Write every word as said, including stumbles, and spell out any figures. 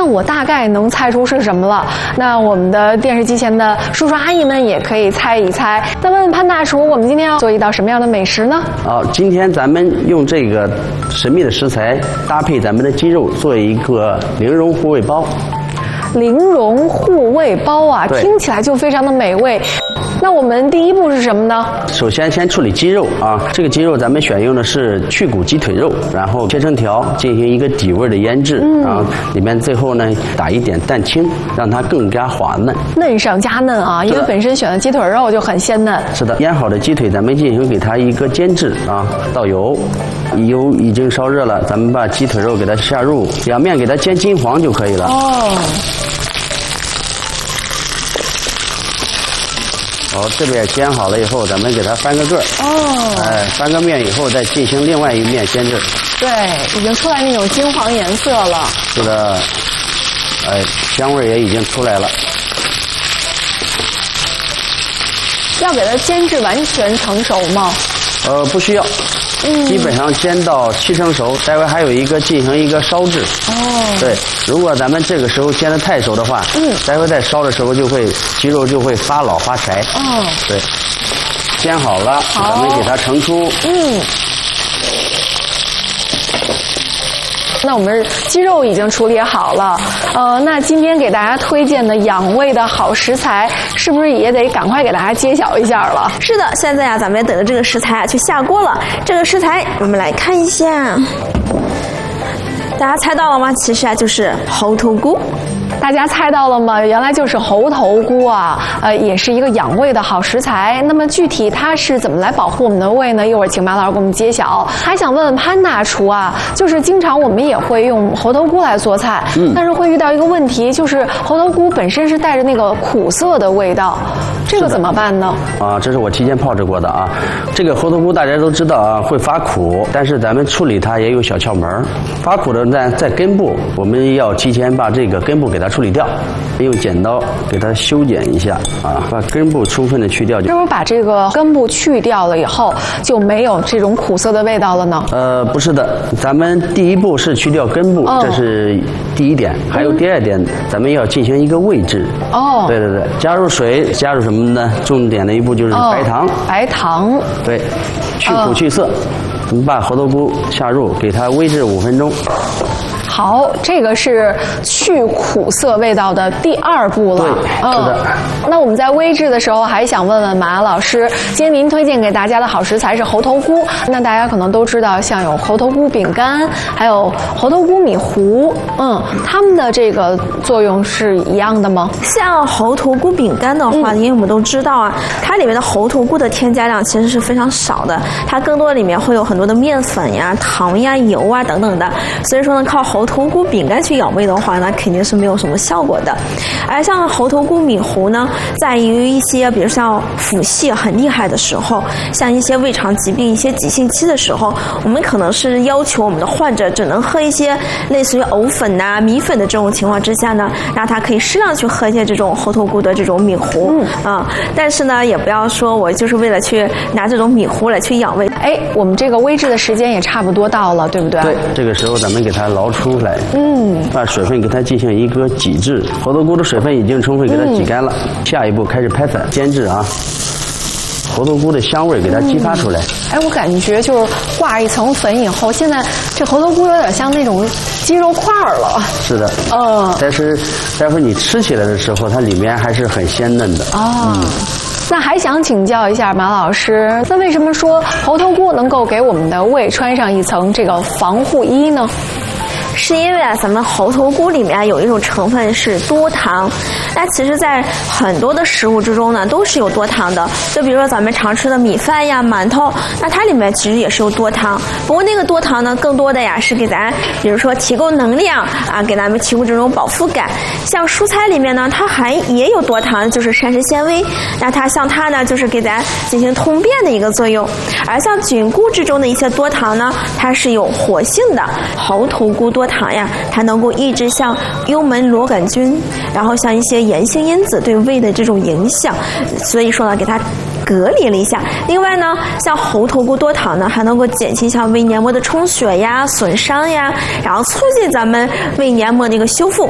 那我大概能猜出是什么了。那我们的电视机前的叔叔阿姨们也可以猜一猜。再问问潘大厨，我们今天要做一道什么样的美食呢？ 好，今天咱们用这个神秘的食材搭配咱们的鸡肉，做一个零蓉护胃包。 零蓉护胃包啊，听起来就非常的美味。那我们第一步是什么呢？ 首先先处理鸡肉啊，这个鸡肉咱们选用的是去骨鸡腿肉，然后切成条进行一个底味的腌制，嗯、然后里面最后呢打一点蛋清，让它更加滑嫩。嫩上加嫩啊，因为本身选的鸡腿肉就很鲜嫩。 是的，腌好的鸡腿咱们进行给它一个煎制啊，倒油，油已经烧热了，咱们把鸡腿肉给它下入，两面给它煎金黄就可以了。哦。好，这边煎好了以后，咱们给它翻个个儿。哦。哎，翻个面以后，再进行另外一面煎制。 对，已经出来那种金黄颜色了。 是的。哎，香味也已经出来了。 要给它煎制完全成熟吗？ 呃，不需要。嗯。基本上煎到七成熟，待会还有一个进行一个烧制。哦。对，如果咱们这个时候煎得太熟的话，嗯，待会在烧的时候就会鸡肉就会发老发柴。哦。对，煎好了，咱们给它盛出。嗯。那我们鸡肉已经处理好了，呃，那今天给大家推荐的养胃的好食材，是不是也得赶快给大家揭晓一下了？ 是的，现在啊，咱们也等着这个食材啊去下锅了。这个食材，我们来看一下，大家猜到了吗？其实啊，就是猴头菇。 大家猜到了吗？原来就是猴头菇啊，呃，也是一个养胃的好食材。那么具体它是怎么来保护我们的胃呢？一会儿请马老师给我们揭晓。还想问问潘大厨啊，就是经常我们也会用猴头菇来做菜，嗯，但是会遇到一个问题，就是猴头菇本身是带着那个苦涩的味道，这个怎么办呢？啊，这是我提前炮制过的啊。这个猴头菇大家都知道啊，会发苦，但是咱们处理它也有小窍门。发苦的在在根部，我们要提前把这个根部给它处理掉，用剪刀给它修剪一下啊，把根部充分的去掉。是不是把这个根部去掉了以后，就没有这种苦涩的味道了呢？呃，不是的，咱们第一步是去掉根部，哦、这是第一点。还有第二点，嗯、咱们要进行一个味制。哦，对对对，加入水，加入什么呢？重点的一步就是白糖。哦、白糖。对，去苦去涩。我们把猴头菇下入，给它煨制五分钟。好，这个是去苦涩味道的第二步了。对，是的。那我们在煨制的时候，还想问问马老师，今天您推荐给大家的好食材是猴头菇。那大家可能都知道，像有猴头菇饼干，还有猴头菇米糊，嗯，它们的这个作用是一样的吗？ 像猴头菇饼干的话，嗯、因为我们都知道啊，它里面的猴头菇的添加量其实是非常少的，它更多里面会有很多的面粉呀、糖呀、油啊等等的，所以说呢，靠猴头菇饼干去养胃的话呢，肯定是没有什么效果的。而像猴头菇米糊呢，在于一些比如像腹泻很厉害的时候，像一些胃肠疾病、一些急性期的时候，我们可能是要求我们的患者只能喝一些类似于藕粉呐、啊、米粉的这种情况之下呢，让他可以适量去喝一些这种猴头菇的这种米糊。嗯啊，但是呢，也不要说我就是为了去拿这种米糊来去养胃。哎，我们这个煨制的时间也差不多到了，对不对？对，这个时候咱们给它捞出来。嗯，把水分给它进行一个挤制，猴头菇的水分已经充分给它挤干了。嗯、下一步开始拍粉煎制啊，猴头菇的香味给它激发出来。嗯、哎，我感觉就是挂一层粉以后，现在这猴头菇有点像那种鸡肉块了。是的，嗯，但是待会儿你吃起来的时候，它里面还是很鲜嫩的。哦。嗯，那还想请教一下马老师，那为什么说猴头菇能够给我们的胃穿上一层这个防护衣呢？是因为啊，咱们猴头菇里面有一种成分是多糖，那其实在很多的食物之中呢，都是有多糖的。就比如说咱们常吃的米饭呀、馒头，那它里面其实也是有多糖。不过那个多糖呢，更多的呀是给咱，比如说提供能量啊，给咱们提供这种饱腹感。像蔬菜里面呢，它还也有多糖，就是膳食纤维。那它像它呢，就是给咱进行通便的一个作用。而像菌菇之中的一些多糖呢，它是有活性的。猴头菇多糖呀，它能够抑制像幽门螺杆菌，然后像一些炎性因子对胃的这种影响，所以说呢，给它隔离了一下。另外呢，像猴头菇多糖呢，还能够减轻像胃黏膜的充血呀、损伤呀，然后促进咱们胃黏膜的一个修复。